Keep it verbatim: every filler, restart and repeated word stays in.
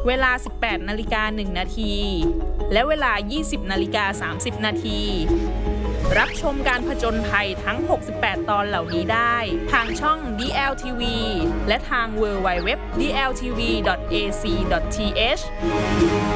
เวลา สิบแปดนาฬิกาหนึ่งนาที และเวลา ยี่สิบนาฬิกาสามสิบนาที รับชมการผจญภัยทั้ง หกสิบแปด ตอนเหล่านี้ได้ทางช่อง ดี แอล ที วี และทาง ดับเบิลยู ดับเบิลยู ดับเบิลยู ดอท ดี แอล ที วี ดอท เอ ซี ดอท ที เอช